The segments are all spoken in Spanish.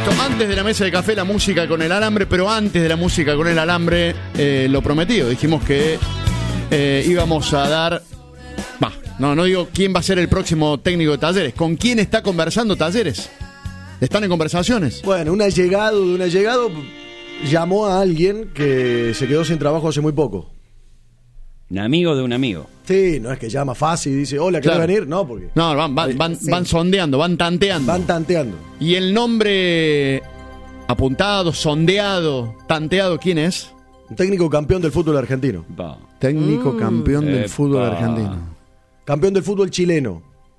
Esto antes de la mesa de café, la música con el alambre, pero antes de la música con el alambre, lo prometido. Dijimos que íbamos a dar... No digo quién va a ser el próximo técnico de Talleres. ¿Con quién está conversando Talleres? ¿Están en conversaciones? Bueno, un allegado llamó a alguien que se quedó sin trabajo hace muy poco. Un amigo de un amigo. Sí, no es que llama fácil y dice, hola, ¿querés venir? No, porque... No, van sondeando, van tanteando. Van tanteando. ¿Y el nombre apuntado, sondeado, tanteado, quién es? Un técnico campeón del fútbol argentino. Técnico campeón del fútbol argentino. Campeón del fútbol chileno.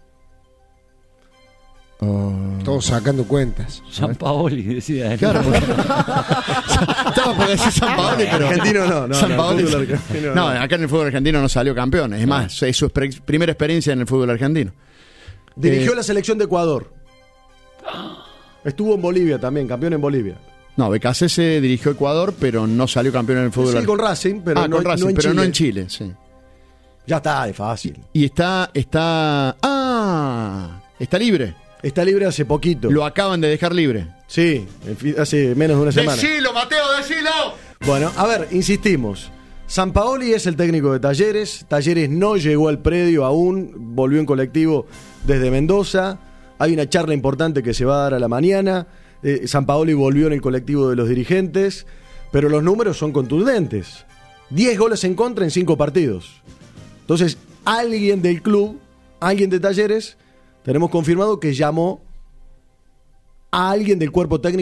Todos sacando cuentas. Sampaoli decía. Claro, estaba por decir Sampaoli, pero argentino no. Sampaoli, no, acá en el fútbol argentino no salió campeón. Es más, es su primera experiencia en el fútbol argentino. Dirigió la selección de Ecuador. Estuvo en Bolivia también, campeón en Bolivia. No, Becasese dirigió Ecuador, pero no salió campeón en el fútbol argentino. Sí, con Racing, pero con Racing, pero no en Chile, sí. Ya está, es fácil. Y está libre. Está libre hace poquito. Lo acaban de dejar libre. Sí, hace menos de una semana. ¡Decilo, Mateo, decilo! Bueno, a ver, insistimos. Sampaoli es el técnico de Talleres. Talleres no llegó al predio aún. Volvió en colectivo desde Mendoza. Hay una charla importante que se va a dar a la mañana. Sampaoli volvió en el colectivo de los dirigentes. Pero los números son contundentes. 10 goles en contra en 5 partidos. Entonces, alguien del club, alguien de Talleres, tenemos confirmado que llamó a alguien del cuerpo técnico